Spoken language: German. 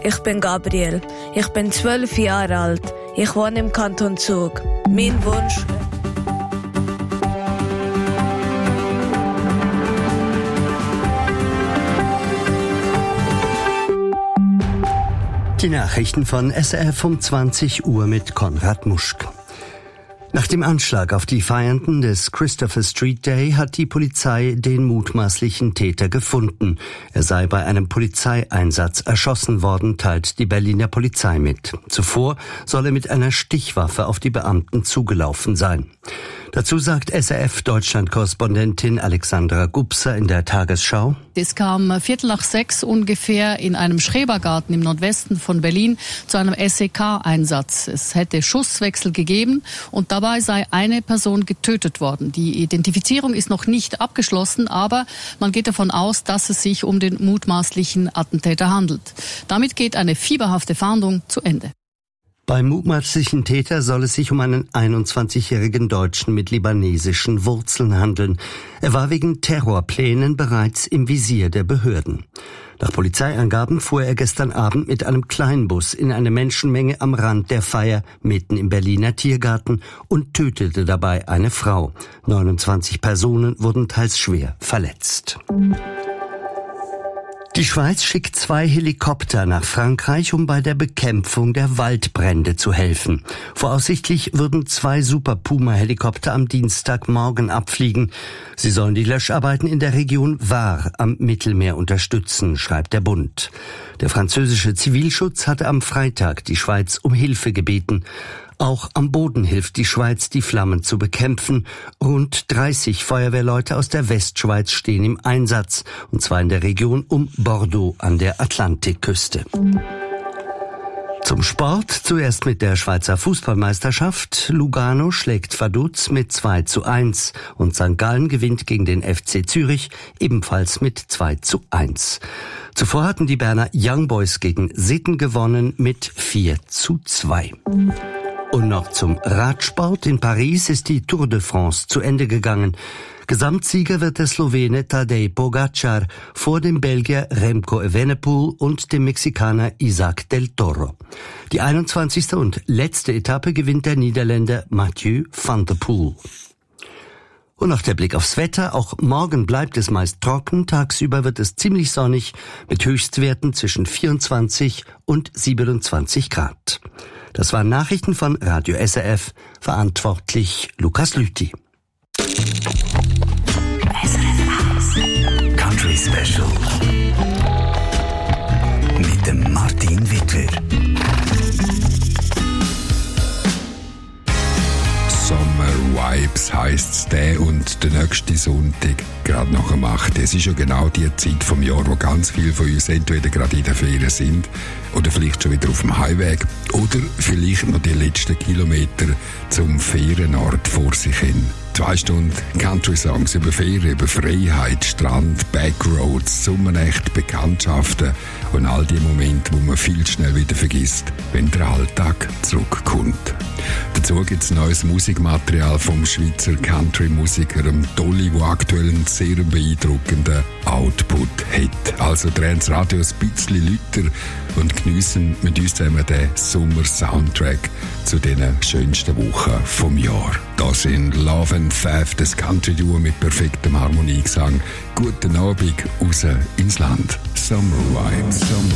ich bin Gabriel. Ich bin 12 Jahre alt. Ich wohne im Kanton Zug. Mein Wunsch... Die Nachrichten von SRF um 20 Uhr mit Konrad Muschk. Nach dem Anschlag auf die Feiernden des Christopher Street Day hat die Polizei den mutmaßlichen Täter gefunden. Er sei bei einem Polizeieinsatz erschossen worden, teilt die Berliner Polizei mit. Zuvor soll er mit einer Stichwaffe auf die Beamten zugelaufen sein. Dazu sagt SRF-Deutschland-Korrespondentin Alexandra Gubser in der Tagesschau. Es kam 5:45 ungefähr in einem Schrebergarten im Nordwesten von Berlin zu einem SEK-Einsatz. Es hätte Schusswechsel gegeben und dabei sei eine Person getötet worden. Die Identifizierung ist noch nicht abgeschlossen, aber man geht davon aus, dass es sich um den mutmaßlichen Attentäter handelt. Damit geht eine fieberhafte Fahndung zu Ende. Beim mutmaßlichen Täter soll es sich um einen 21-jährigen Deutschen mit libanesischen Wurzeln handeln. Er war wegen Terrorplänen bereits im Visier der Behörden. Nach Polizeiangaben fuhr er gestern Abend mit einem Kleinbus in eine Menschenmenge am Rand der Feier mitten im Berliner Tiergarten und tötete dabei eine Frau. 29 Personen wurden teils schwer verletzt. Die Schweiz schickt 2 Helikopter nach Frankreich, um bei der Bekämpfung der Waldbrände zu helfen. Voraussichtlich würden 2 Super-Puma-Helikopter am Dienstagmorgen abfliegen. Sie sollen die Löscharbeiten in der Region Var am Mittelmeer unterstützen, schreibt der Bund. Der französische Zivilschutz hatte am Freitag die Schweiz um Hilfe gebeten. Auch am Boden hilft die Schweiz, die Flammen zu bekämpfen. Rund 30 Feuerwehrleute aus der Westschweiz stehen im Einsatz, und zwar in der Region um Bordeaux an der Atlantikküste. Zum Sport, zuerst mit der Schweizer Fußballmeisterschaft. Lugano schlägt Vaduz mit 2:1 und St. Gallen gewinnt gegen den FC Zürich ebenfalls mit 2:1. Zuvor hatten die Berner Young Boys gegen Sitten gewonnen mit 4:2. Und noch zum Radsport. In Paris ist die Tour de France zu Ende gegangen. Gesamtsieger wird der Slowene Tadej Pogačar vor dem Belgier Remco Evenepoel und dem Mexikaner Isaac del Toro. Die 21. und letzte Etappe gewinnt der Niederländer Mathieu van der Poel. Und noch der Blick aufs Wetter. Auch morgen bleibt es meist trocken. Tagsüber wird es ziemlich sonnig mit Höchstwerten zwischen 24 und 27 Grad. Das waren Nachrichten von Radio SRF, verantwortlich Lukas Lüthi. Country Special mit dem Martin Wittwer. Summer Vibes heisst's der und der nächste Sonntag, gerade nach dem 8. Es ist ja genau die Zeit vom Jahr, wo ganz viele von uns entweder gerade in der Ferien sind oder vielleicht schon wieder auf dem Heimweg oder vielleicht noch die letzten Kilometer zum Ferienort vor sich hin. 2 Stunden Country-Songs über Ferien, über Freiheit, Strand, Backroads, Sommernacht, Bekanntschaften und all die Momente, wo man viel schnell wieder vergisst, wenn der Alltag zurückkommt. Dazu gibt es neues Musikmaterial vom Schweizer Country-Musiker Dolly, der aktuell einen sehr beeindruckenden Output hat. Also drehen das Radio ein bisschen lauter und geniessen mit uns zusammen den Sommer-Soundtrack zu den schönsten Wochen vom Jahr. Das sind Love and Faith, das Country-Duo mit perfektem Harmoniegesang. Guten Abend raus ins Land. Summer Vibes.